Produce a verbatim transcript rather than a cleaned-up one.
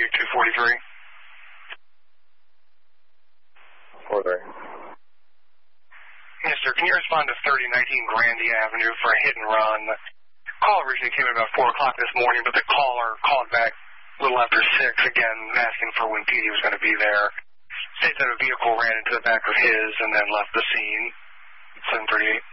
two forty-three. forty-three. Yes, sir. Can you respond to thirty nineteen Grandy Avenue for a hit and run? The call originally came in about four o'clock this morning, but the caller called back a little after six, again, asking for when Petey was going to be there. States that a vehicle ran into the back of his and then left the scene. seven thirty-eight.